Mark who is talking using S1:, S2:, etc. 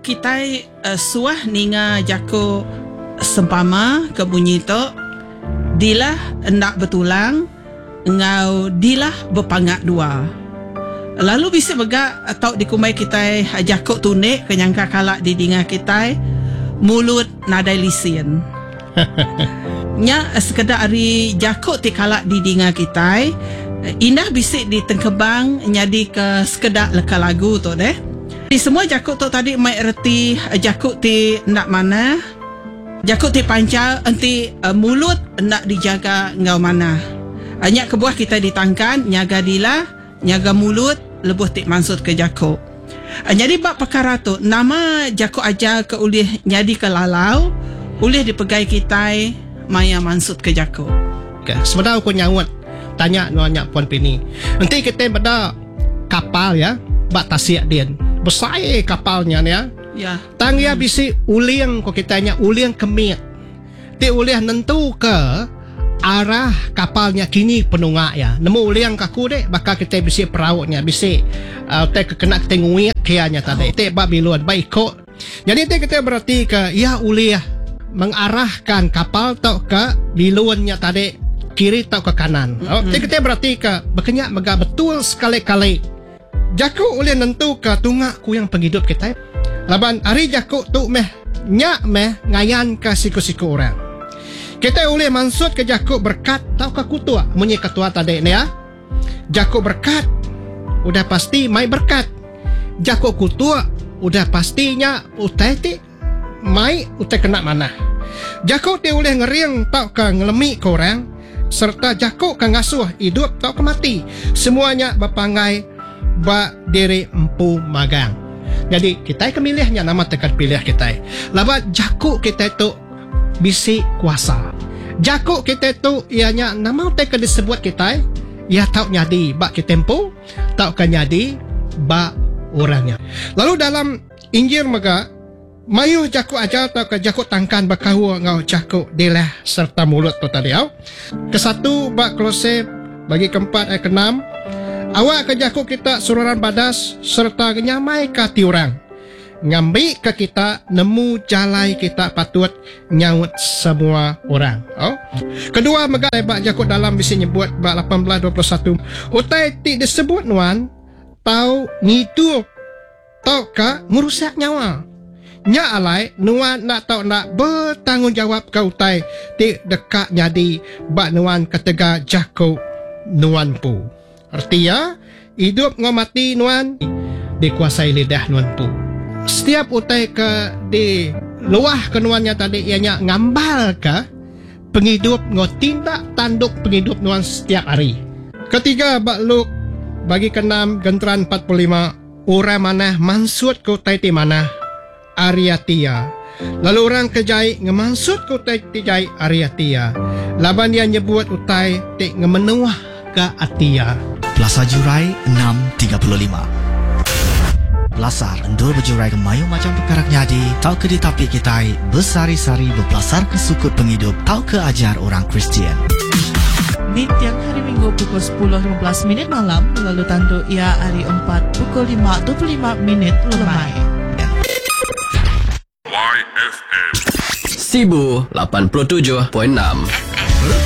S1: kita suah ninga jako sempama ke bunyi tu dilah hendak bertulang ngau dilah berpangak dua. Lalu bisa begak atau dikumai kita jako tunik kenyangka kalak di dinga kita mulut nadai lisin. Nya sekedar ari jako ti kalak di dinga kita indah bisik di tengkebang nyadi ke sekedar leka lagu tu deh. Di semua jakut tu tadi mai erti jakut ti nak mana, jakut ti pancal enti mulut nak dijaga ngau mana. Hanya kebuah kita ditangkan nyaga dila, nyaga mulut lebuh ti mansut ke jakut. Jadi bab perkara tu nama jakut aja ke ulih nyadi ke lalau, ulih dipegai kita maya mansut ke jakut.
S2: Okay. Sebenarnya aku nyawat tanya nanya Puan Pini. Nanti kita pada kapal ya, bak tasiak dia. Besar kapalnya ya.
S1: Ya.
S2: Tangya bisi uliang ko kitanya uliang kemit. Ti uliang nentu ke arah kapalnya kini penungak ya. Nemu uliang kaku dek bakal kita bisi perautnya bisi te kena tenguit kianya tadi. Te bab biluan baik kok. Jadi te kita berarti ke ya uliah mengarahkan kapal tau ke biluannya tadi kiri tau ke kanan. Te kita berarti ke berkenyak mega betul sekali-kali. Jakuk ulih nentu ke tungak ku yang penghidup kita. Laban hari jakuk tu nyak ngayan ke siku-siku orang. Kita ulih mansut ke jakuk berkat tau ke kutua. Munyi ketua tadi ni ya. Jakuk berkat udah pasti mai berkat. Jakuk kutua udah pastinya utai ti mai utai kena mana. Jakuk ti ulih ngeriang tau ke ngelemi ke orang. Serta jakuk ke ngasuh hidup tau ke mati. Semuanya berpangai ba diri empu magang. Jadi kita kemilihnya nama tekan pilih kita. Labat jakuk kita itu bisi kuasa. Jakuk kita itu ianya nama tekan disebut kita ya tau nyadi ba kita empu tau kan nyadi ba orangnya. Lalu dalam Injil mega mayu jakuk aja tau ke jakuk tangkan bakahu ngau jakuk dilah serta mulut tu tadi au. Kesatu ba Kolose bagi keempat ayat ke-6 awak ke jakuk kita sururan badas serta nyamai ke tiurang. Ngambil ke kita nemu jalai kita patut nyaut semua orang. Oh. Kedua mega bak jakuk dalam bisa nyebut bak 18:21. Utai ti disebut nuan tau ngidup tau ka merusak nyawa. Nya alai nuan nak tau nak bertanggungjawab ke utai ti dekat jadi bak nuan ketega jakuk nuan pu. Artinya, hidup ngau mati nuan dikuasai lidah nuan pu. Setiap utai ke di luah ke nuannya tadi ianya ngambal ke penghidup ngau tindak tanduk penghidup nuan setiap hari. Ketiga, bakluk bagi ke-6 Genteran 45 orang mana mansut ke utai ti mana Ariatia. Lalu orang kejai ngemansut ke utai ti jai Ariatia. Laban dia nyebut utai ti ngemenuah ke Atia.
S3: Plaza Jurai 635. Belasar endul berjurai ke mayu macam perkarak nyadi. Tau ke ditapi kita bersari-sari berbelasar ke sukut penghidup. Tau ke ajar orang Kristian.
S4: Di tiang hari Minggu pukul 10.15 malam. Lalu tandu ia hari 4 pukul 5.25 lemai.
S5: YFM Sibu 87.6